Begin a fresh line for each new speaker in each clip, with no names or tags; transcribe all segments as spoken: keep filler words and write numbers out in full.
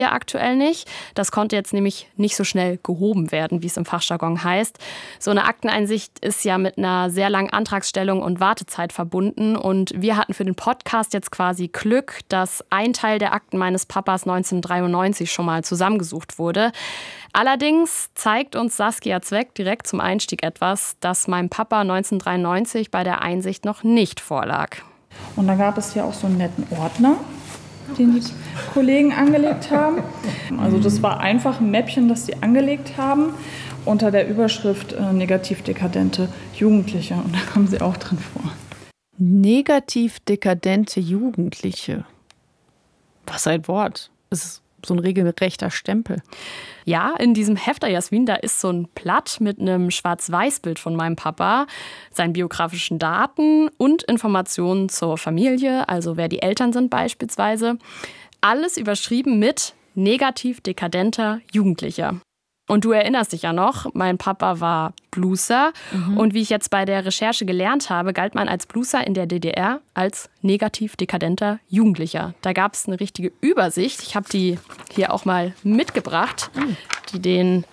ja aktuell nicht. Das konnte jetzt nämlich nicht so schnell gehoben werden, wie es im Fachjargon heißt. So eine Akteneinsicht ist ja mit einer sehr langen Antragsstellung und Wartezeit verbunden. Und wir hatten für den Podcast jetzt quasi Glück, dass ein Teil der Akten meines Papas neunzehnhundertdreiundneunzig schon mal zusammengesucht wurde. Allerdings zeigt uns Saskia Zweck direkt zum Einstieg etwas, das meinem Papa neunzehnhundertdreiundneunzig bei der Einsicht noch nicht vorlag.
Und da gab es ja auch so einen netten Ordner, den die Kollegen angelegt haben. Also das war einfach ein Mäppchen, das die angelegt haben, unter der Überschrift äh, negativ dekadente Jugendliche. Und da kommen sie auch drin vor.
Negativ dekadente Jugendliche. Was ein Wort. Es ist so ein regelrechter Stempel.
Ja, in diesem Hefter, Jasmin, da ist so ein Blatt mit einem Schwarz-Weiß-Bild von meinem Papa, seinen biografischen Daten und Informationen zur Familie, also wer die Eltern sind beispielsweise. Alles überschrieben mit negativ dekadenter Jugendlicher. Und du erinnerst dich ja noch, mein Papa war Blueser. Mhm. Und wie ich jetzt bei der Recherche gelernt habe, galt man als Blueser in der D D R als negativ dekadenter Jugendlicher. Da gab es eine richtige Übersicht. Ich habe die hier auch mal mitgebracht. Mhm. Die, den,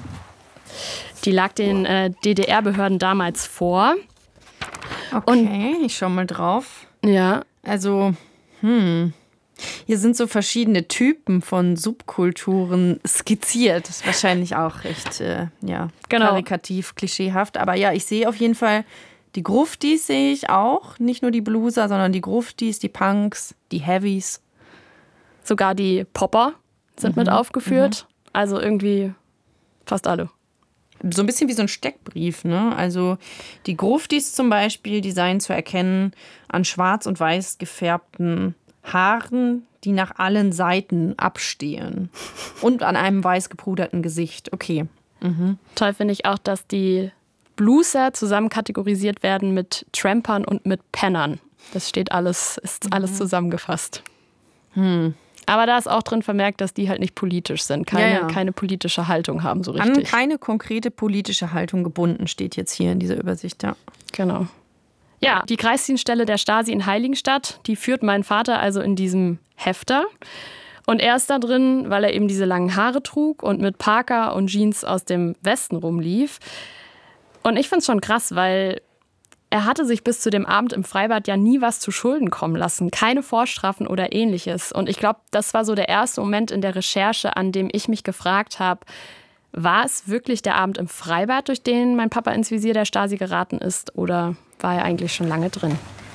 die lag den äh, D D R-Behörden damals vor.
Okay, und, ich schau mal drauf.
Ja.
Also, hm... Hier sind so verschiedene Typen von Subkulturen skizziert. Das ist wahrscheinlich auch recht äh, ja,
genau.
karikativ, klischeehaft. Aber ja, ich sehe auf jeden Fall die Gruftis sehe ich auch. Nicht nur die Blueser, sondern die Gruftis, die Punks, die Heavies.
Sogar die Popper sind mhm. mit aufgeführt. Mhm. Also irgendwie fast alle.
So ein bisschen wie so ein Steckbrief, ne? Also die Gruftis zum Beispiel, die seien zu erkennen an schwarz und weiß gefärbten Haaren, die nach allen Seiten abstehen. Und an einem weiß gepuderten Gesicht. Okay. Mhm.
Toll finde ich auch, dass die Blueser zusammen kategorisiert werden mit Trampern und mit Pennern. Das steht alles, ist mhm. alles zusammengefasst.
Hm.
Aber da ist auch drin vermerkt, dass die halt nicht politisch sind, keine, ja, ja. keine politische Haltung haben so richtig.
An keine konkrete politische Haltung gebunden, steht jetzt hier in dieser Übersicht, ja.
Genau. Ja, die Kreisdienststelle der Stasi in Heiligenstadt, die führt meinen Vater also in diesem Hefter. Und er ist da drin, weil er eben diese langen Haare trug und mit Parker und Jeans aus dem Westen rumlief. Und ich finde es schon krass, weil er hatte sich bis zu dem Abend im Freibad ja nie was zu Schulden kommen lassen. Keine Vorstrafen oder Ähnliches. Und ich glaube, das war so der erste Moment in der Recherche, an dem ich mich gefragt habe, war es wirklich der Abend im Freibad, durch den mein Papa ins Visier der Stasi geraten ist, oder war er eigentlich schon lange drin?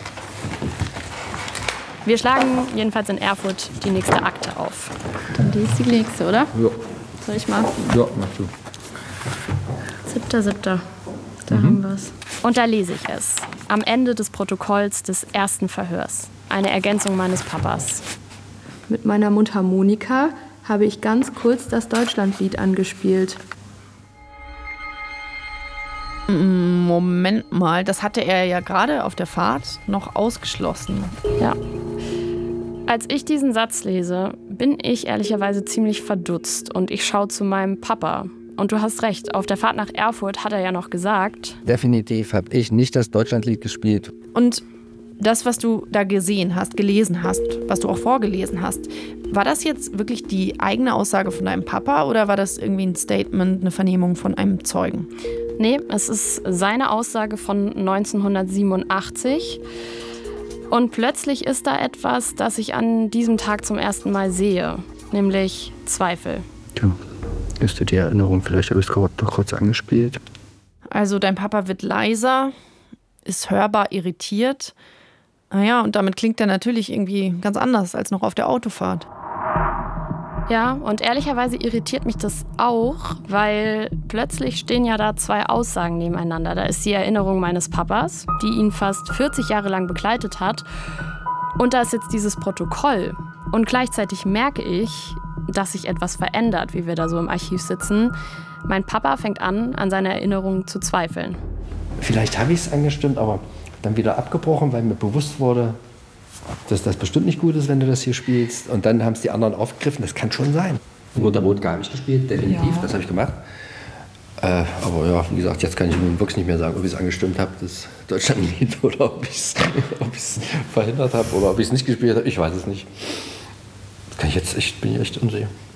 Wir schlagen jedenfalls in Erfurt die nächste Akte auf.
Dann die ist die nächste, oder?
Ja.
Soll ich mal?
Ja, mach du.
Siebter, siebter. Da
Mhm.
haben wir es. Und da lese ich es. Am Ende des Protokolls des ersten Verhörs. Eine Ergänzung meines Papas.
Mit meiner Mundharmonika habe ich ganz kurz das Deutschlandlied angespielt.
Moment mal, das hatte er ja gerade auf der Fahrt noch ausgeschlossen.
Ja. Als ich diesen Satz lese, bin ich ehrlicherweise ziemlich verdutzt und ich schaue zu meinem Papa. Und du hast recht, auf der Fahrt nach Erfurt hat er ja noch gesagt:
Definitiv habe ich nicht das Deutschlandlied gespielt.
Und das, was du da gesehen hast, gelesen hast, was du auch vorgelesen hast, war das jetzt wirklich die eigene Aussage von deinem Papa oder war das irgendwie ein Statement, eine Vernehmung von einem Zeugen?
Nee, es ist seine Aussage von neunzehnhundertsiebenundachtzig. Und plötzlich ist da etwas, das ich an diesem Tag zum ersten Mal sehe, nämlich Zweifel.
Ja, ist dir die Erinnerung vielleicht doch kurz angespielt?
Also dein Papa wird leiser, ist hörbar irritiert. Naja, und damit klingt er natürlich irgendwie ganz anders als noch auf der Autofahrt.
Ja, und ehrlicherweise irritiert mich das auch, weil plötzlich stehen ja da zwei Aussagen nebeneinander. Da ist die Erinnerung meines Papas, die ihn fast vierzig Jahre lang begleitet hat. Und da ist jetzt dieses Protokoll. Und gleichzeitig merke ich, dass sich etwas verändert, wie wir da so im Archiv sitzen. Mein Papa fängt an, an seiner Erinnerung zu zweifeln.
Vielleicht habe ich es angestimmt, aber dann wieder abgebrochen, weil mir bewusst wurde, dass das bestimmt nicht gut ist, wenn du das hier spielst. Und dann haben es die anderen aufgegriffen. Das kann schon sein. Mutterboot habe ich gespielt, definitiv. Ja. Das habe ich gemacht. Äh, aber ja, wie gesagt, jetzt kann ich nun wirklich nicht mehr sagen, ob ich es angestimmt habe, das Deutschlandlied, oder ob ich es ob verhindert habe oder ob ich es nicht gespielt habe. Ich weiß es nicht. Kann ich jetzt echt, bin ich echt unsicher.